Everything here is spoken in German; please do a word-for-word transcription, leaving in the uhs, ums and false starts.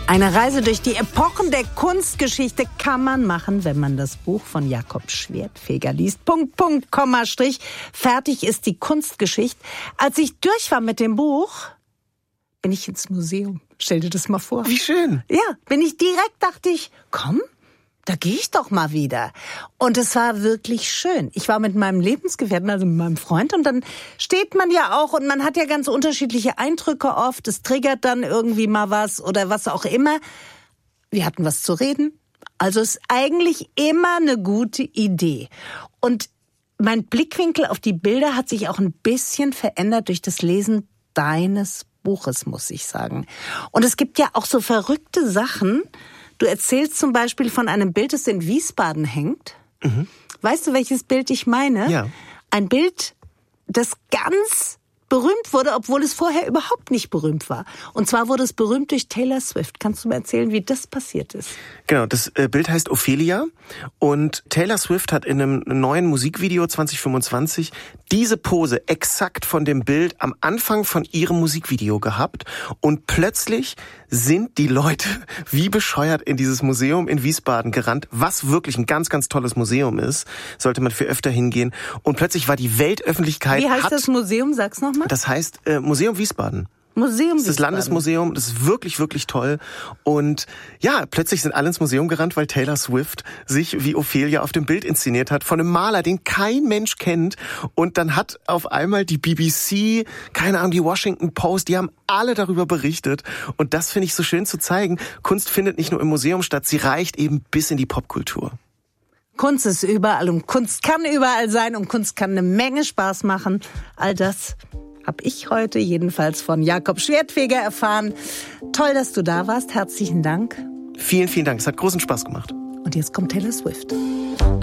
Eine Reise durch die Epochen der Kunstgeschichte kann man machen, wenn man das Buch von Jakob Schwertfeger liest. Punkt, Punkt, Komma, Strich. Fertig ist die Kunstgeschichte. Als ich durch war mit dem Buch, bin ich ins Museum. Stell dir das mal vor. Wie schön. Ja, bin ich direkt, dachte ich, komm, da gehe ich doch mal wieder. Und es war wirklich schön. Ich war mit meinem Lebensgefährten, also mit meinem Freund, und dann steht man ja auch und man hat ja ganz unterschiedliche Eindrücke oft. Es triggert dann irgendwie mal was oder was auch immer. Wir hatten was zu reden. Also es ist eigentlich immer eine gute Idee. Und mein Blickwinkel auf die Bilder hat sich auch ein bisschen verändert durch das Lesen deines Buches, muss ich sagen. Und es gibt ja auch so verrückte Sachen. Du erzählst zum Beispiel von einem Bild, das in Wiesbaden hängt. Mhm. Weißt du, welches Bild ich meine? Ja. Ein Bild, das ganz berühmt wurde, obwohl es vorher überhaupt nicht berühmt war. Und zwar wurde es berühmt durch Taylor Swift. Kannst du mir erzählen, wie das passiert ist? Genau, das äh, Bild heißt Ophelia und Taylor Swift hat in einem neuen Musikvideo zwanzig fünfundzwanzig diese Pose exakt von dem Bild am Anfang von ihrem Musikvideo gehabt und plötzlich sind die Leute wie bescheuert in dieses Museum in Wiesbaden gerannt, was wirklich ein ganz, ganz tolles Museum ist, sollte man für öfter hingehen und plötzlich war die Weltöffentlichkeit... Wie heißt hat, das Museum? Sag's nochmal. Das heißt äh, Museum Wiesbaden. Museum Das ist das Landesmuseum, das ist wirklich, wirklich toll. Und ja, plötzlich sind alle ins Museum gerannt, weil Taylor Swift sich wie Ophelia auf dem Bild inszeniert hat, von einem Maler, den kein Mensch kennt. Und dann hat auf einmal die B B C, keine Ahnung, die Washington Post, die haben alle darüber berichtet. Und das finde ich so schön zu zeigen. Kunst findet nicht nur im Museum statt, sie reicht eben bis in die Popkultur. Kunst ist überall und Kunst kann überall sein und Kunst kann eine Menge Spaß machen. All das habe ich heute jedenfalls von Jakob Schwertfeger erfahren. Toll, dass du da warst. Herzlichen Dank. Vielen, vielen Dank. Es hat großen Spaß gemacht. Und jetzt kommt Taylor Swift.